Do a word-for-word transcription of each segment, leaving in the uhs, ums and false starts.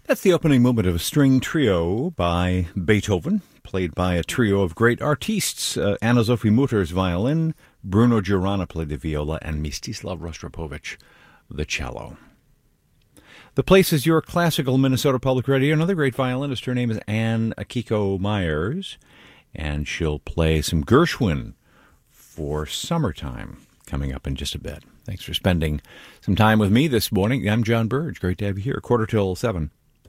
That's the opening movement of a string trio by Beethoven, played by a trio of great artistes, uh, Anna-Sophie Mutters violin, Bruno Girana played the viola, and Mstislav Rostropovich the cello. The place is your classical Minnesota Public Radio. Another great violinist, her name is Anne Akiko Myers, and she'll play some Gershwin for Summertime coming up in just a bit. Thanks for spending some time with me this morning. I'm John Burge. Great to have you here. Quarter till seven.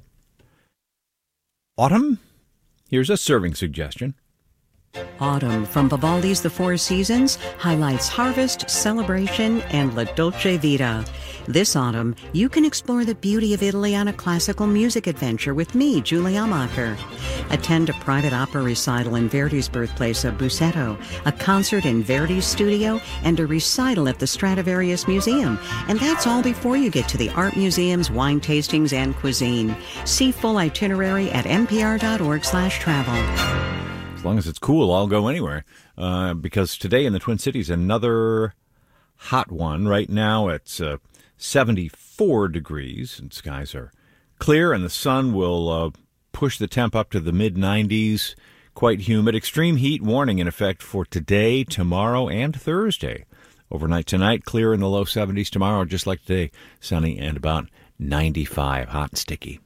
Autumn? Here's a serving suggestion. Autumn from Vivaldi's The Four Seasons highlights harvest, celebration, and La Dolce Vita. This autumn, you can explore the beauty of Italy on a classical music adventure with me, Julie Amacher. Attend a private opera recital in Verdi's birthplace of Busseto, a concert in Verdi's studio, and a recital at the Stradivarius Museum. And that's all before you get to the art museums, wine tastings, and cuisine. See full itinerary at npr.org slash travel. As long as it's cool, I'll go anywhere. Uh, because today in the Twin Cities, another hot one. Right now it's uh, seventy-four degrees, and skies are clear, and the sun will uh, push the temp up to the mid nineties. Quite humid. Extreme heat warning in effect for today, tomorrow, and Thursday. Overnight tonight, clear in the low seventies. Tomorrow, just like today, sunny and about ninety-five, hot and sticky.